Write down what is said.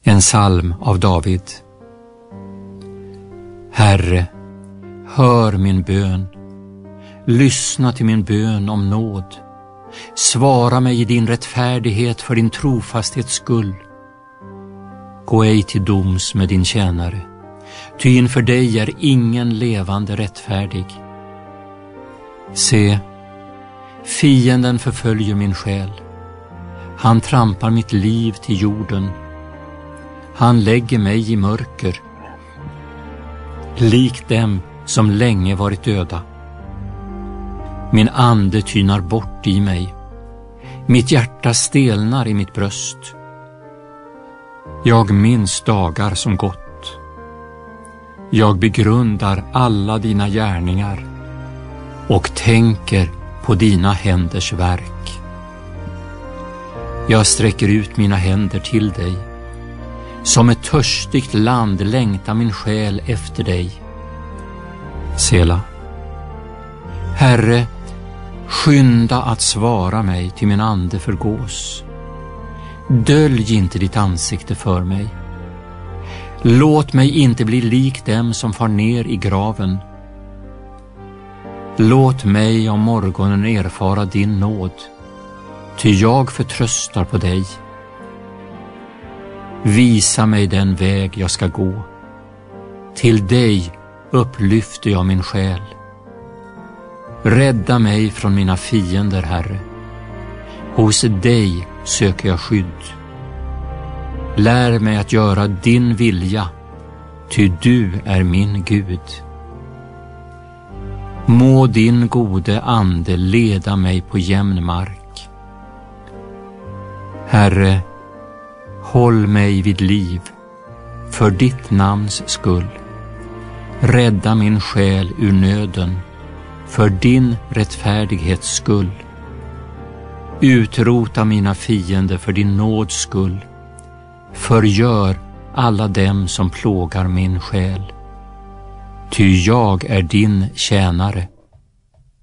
En psalm av David. Herre, hör min bön. Lyssna till min bön om nåd. Svara mig i din rättfärdighet för din trofasthets skull. Gå ej till doms med din tjänare, ty inför dig är ingen levande rättfärdig. Se, fienden förföljer min själ. Han trampar mitt liv till jorden. Han lägger mig i mörker, lik dem som länge varit döda. Min ande tynar bort i mig. Mitt hjärta stelnar i mitt bröst. Jag minns dagar som gått. Jag begrundar alla dina gärningar och tänker på dina händers verk. Jag sträcker ut mina händer till dig. Som ett törstigt land längtar min själ efter dig. Sela. Herre, skynda att svara mig till min ande förgås. Dölj inte ditt ansikte för mig. Låt mig inte bli lik dem som far ner i graven. Låt mig om morgonen erfara din nåd, ty jag förtröstar på dig. Visa mig den väg jag ska gå. Till dig upplyfter jag min själ. Rädda mig från mina fiender, Herre. Hos dig söker jag skydd. Lär mig att göra din vilja, ty du är min Gud. Må din gode ande leda mig på jämn mark. Herre, håll mig vid liv för ditt namns skull. Rädda min själ ur nöden för din rättfärdighets skull. Utrota mina fiender för din nåds skull. Förgör alla dem som plågar min själ. Ty jag är din tjänare.